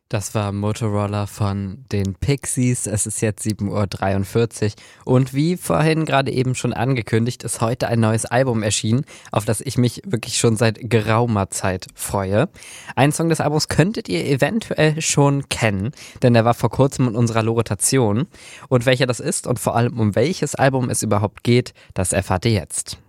Das war Motorola von den Pixies. Es ist jetzt 7:43 Uhr und wie vorhin gerade eben schon angekündigt, ist heute ein neues Album erschienen, auf das ich mich wirklich schon seit geraumer Zeit freue. Einen Song des Albums könntet ihr eventuell schon kennen, denn der war vor kurzem in unserer Rotation. Und welcher das ist und vor allem um welches Album es überhaupt geht, das erfahrt ihr jetzt.